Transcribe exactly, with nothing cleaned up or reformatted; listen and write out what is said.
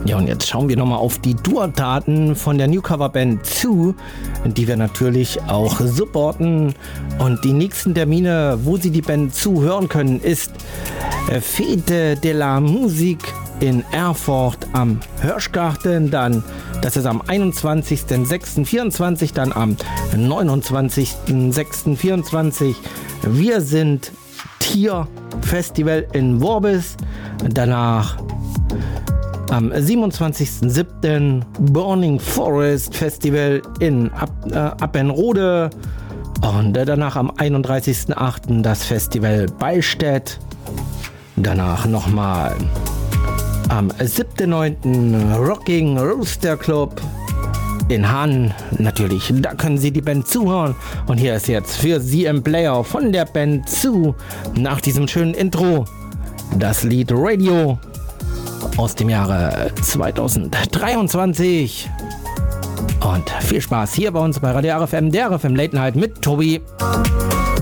Ja, und jetzt schauen wir nochmal auf die Tourdaten von der New-Cover-Band Zoo, die wir natürlich auch supporten. Und die nächsten Termine, wo Sie die Band Zoo hören können, ist Fete de la Musique in Erfurt am Hirschgarten, dann, das ist am einundzwanzigsten sechsten vierundzwanzig, dann am neunundzwanzigsten sechsten vierundzwanzig. Wir sind Tier Festival in Worbis, danach am siebenundzwanzigsten siebten Burning Forest Festival in Ab, äh, Appenrode und äh, danach am einunddreißigsten achten das Festival Beistedt. Danach nochmal am siebten neunten Rocking Rooster Club in Hahn. Natürlich, da können Sie die Band zuhören. Und hier ist jetzt für Sie im Player von der Band zu, nach diesem schönen Intro, das Lied Radio aus dem Jahre zweitausenddreiundzwanzig. Und viel Spaß hier bei uns bei Radio R F M, der R F M Late Night mit Tobi.